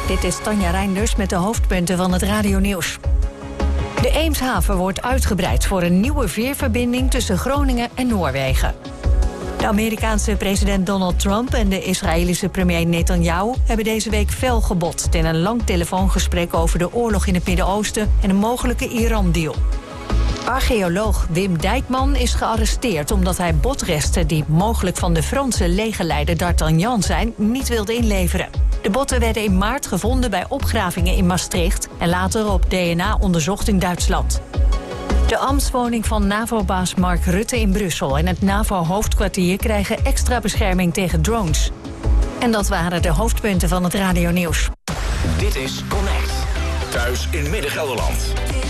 Dit is Tanja Reinders met de hoofdpunten van het radionieuws. De Eemshaven wordt uitgebreid voor een nieuwe veerverbinding tussen Groningen en Noorwegen. De Amerikaanse president Donald Trump en de Israëlische premier Netanyahu hebben deze week fel gebotst in een lang telefoongesprek over de oorlog in het Midden-Oosten en een mogelijke Iran-deal. Archeoloog Wim Dijkman is gearresteerd omdat hij botresten die mogelijk van de Franse legerleider D'Artagnan zijn, niet wilde inleveren. De botten werden in maart gevonden bij opgravingen in Maastricht en later op DNA onderzocht in Duitsland. De ambtswoning van NAVO-baas Mark Rutte in Brussel en het NAVO-hoofdkwartier krijgen extra bescherming tegen drones. En dat waren de hoofdpunten van het radionieuws. Dit is Connect. Thuis in Midden-Gelderland.